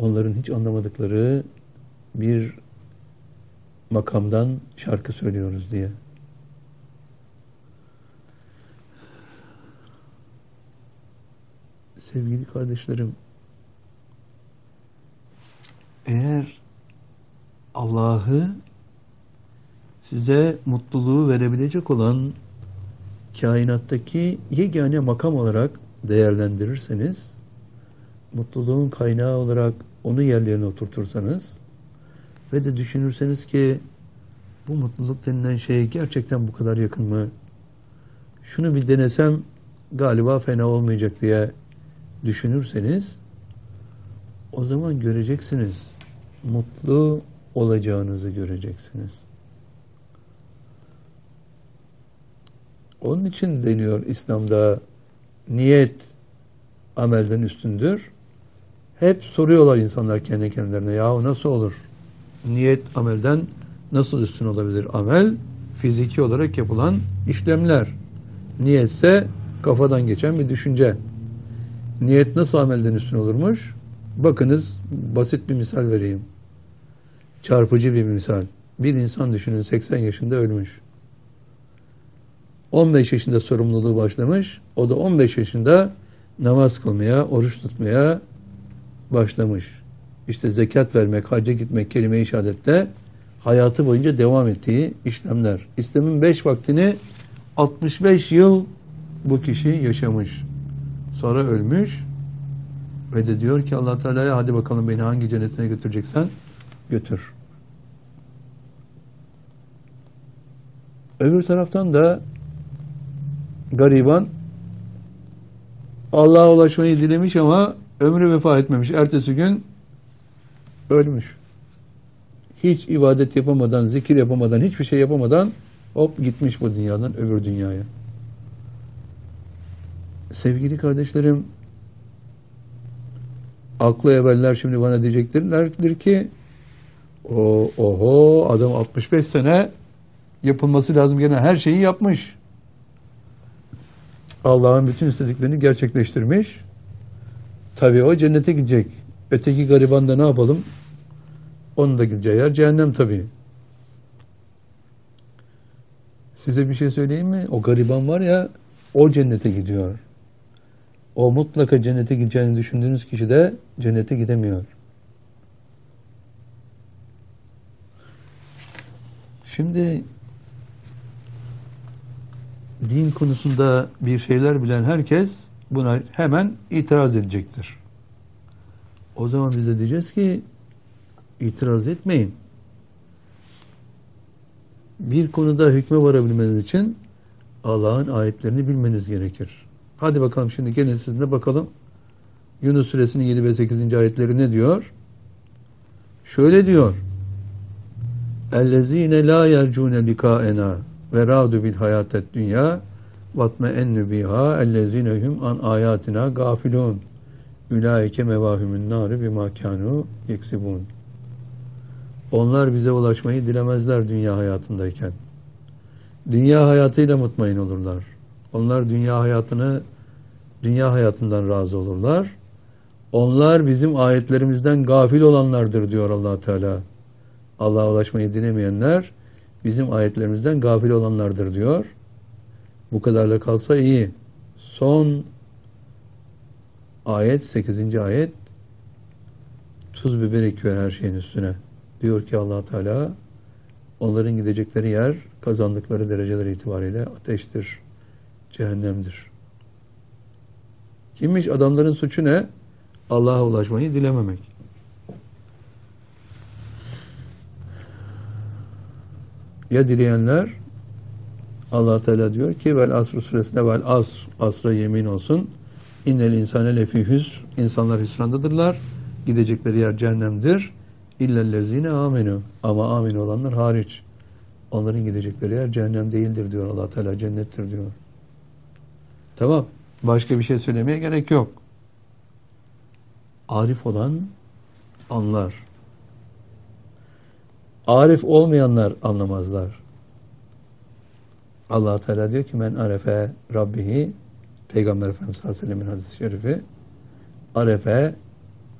onların hiç anlamadıkları bir makamdan şarkı söylüyoruz diye. Sevgili kardeşlerim, eğer Allah'ı size mutluluğu verebilecek olan kainattaki yegane makam olarak değerlendirirseniz, mutluluğun kaynağı olarak onu yerlerine oturtursanız ve de düşünürseniz ki bu mutluluk denilen şey gerçekten bu kadar yakın mı? Şunu bir denesem galiba fena olmayacak diye düşünürseniz, o zaman göreceksiniz, mutlu olacağınızı göreceksiniz. Onun için deniyor İslam'da niyet amelden üstündür. Hep soruyorlar insanlar kendi kendilerine, yahu nasıl olur? Niyet amelden nasıl üstün olabilir? Amel fiziki olarak yapılan işlemler. Niyetse kafadan geçen bir düşünce. Niyet nasıl amelden üstün olurmuş? Bakınız, basit bir misal vereyim. Çarpıcı bir misal. Bir insan düşünün, 80 yaşında ölmüş. 15 yaşında sorumluluğu başlamış. O da 15 yaşında namaz kılmaya, oruç tutmaya başlamış. İşte zekat vermek, hacca gitmek, kelime-i şehadette hayatı boyunca devam ettiği işlemler. İslam'ın 5 vaktini 65 yıl bu kişi yaşamış. Sonra ölmüş ve de diyor ki Allah Teala'ya, hadi bakalım beni hangi cennetine götüreceksen götür. Öbür taraftan da gariban Allah'a ulaşmayı dilemiş ama ömrü vefa etmemiş. Ertesi gün ölmüş. Hiç ibadet yapamadan, zikir yapamadan, hiçbir şey yapamadan hop gitmiş bu dünyadan öbür dünyaya. Sevgili kardeşlerim, aklı evveller şimdi bana diyeceklerdir ki oho adam 65 sene yapılması lazım, gene her şeyi yapmış. Allah'ın bütün istediklerini gerçekleştirmiş. Tabii o cennete gidecek. Öteki gariban da ne yapalım? Onun da gideceği yer cehennem tabii. Size bir şey söyleyeyim mi? O gariban var ya, o cennete gidiyor. O mutlaka cennete gideceğini düşündüğünüz kişi de cennete gidemiyor. Şimdi din konusunda bir şeyler bilen herkes buna hemen itiraz edecektir. O zaman biz de diyeceğiz ki itiraz etmeyin. Bir konuda hükme varabilmeniz için Allah'ın ayetlerini bilmeniz gerekir. Hadi bakalım şimdi gelin sizinle bakalım. Yunus suresinin 7 ve 8. ayetleri ne diyor? Şöyle diyor. اَلَّذ۪ينَ لَا يَرْجُونَ لِقَاءَنَا وَرَادُ بِالْحَيَاةَ الدُّنْيَا وَاتْمَئَنُّ بِهَا اَلَّذ۪ينَ هُمْ عَنْ آيَاتِنَا غَافِلُونَ اُولَٰئِكَ مَوَاهُمُ النَّارِ بِمَا كَانُوا يَكْسِبُونَ. Onlar bize ulaşmayı dilemezler dünya hayatındayken. Dünya hayatıyla mutmain olurlar. Onlar dünya hayatından razı olurlar. Onlar bizim ayetlerimizden gafil olanlardır diyor Allah Teala. Allah'a ulaşmayı dilemeyenler bizim ayetlerimizden gafil olanlardır diyor. Bu kadarla kalsa iyi. Son ayet, 8. ayet, tuz biber ekiyor her şeyin üstüne. Diyor ki Allah Teala, onların gidecekleri yer kazandıkları dereceler itibariyle ateştir, cehennemdir. Kimmiş? Adamların suçu ne? Allah'a ulaşmayı dilememek. Ya dileyenler, Allah Teala diyor ki vel asr suresinde vel asra yemin olsun. İnnel insane lefî hüsr. İnsanlar hüsrandadırlar. Gidecekleri yer cehennemdir. İllellezine amenu. Ama amin olanlar hariç. Onların gidecekleri yer cehennem değildir diyor Allah Teala, cennettir diyor. Tamam. Başka bir şey söylemeye gerek yok. Arif olan anlar. Arif olmayanlar anlamazlar. Allah Teala diyor ki men arefe rabbihi, Peygamber Efendimiz sallallahu aleyhi ve sellem'in hadis-i şerifi, arefe